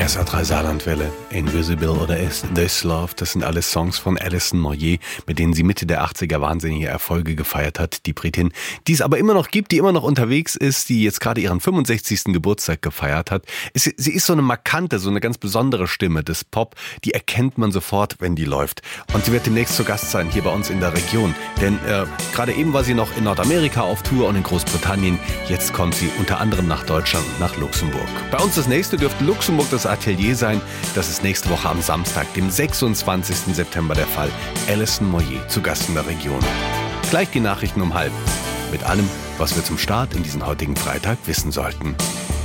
SR3 Saarlandwelle, Invisible oder This Love, das sind alles Songs von Alison Moyet, mit denen sie Mitte der 80er wahnsinnige Erfolge gefeiert hat, die Britin, die es aber immer noch gibt, die immer noch unterwegs ist, die jetzt gerade ihren 65. Geburtstag gefeiert hat. Sie ist so eine markante, so eine ganz besondere Stimme des Pop, die erkennt man sofort, wenn die läuft. Und sie wird demnächst zu Gast sein hier bei uns in der Region, denn gerade eben war sie noch in Nordamerika auf Tour und in Großbritannien, jetzt kommt sie unter anderem nach Deutschland, nach Luxemburg. Bei uns das nächste dürfte Luxemburg das Atelier sein. Das ist nächste Woche am Samstag, dem 26. September der Fall. Alison Moyet zu Gast in der Region. Gleich die Nachrichten um 12:30. Mit allem, was wir zum Start in diesen heutigen Freitag wissen sollten.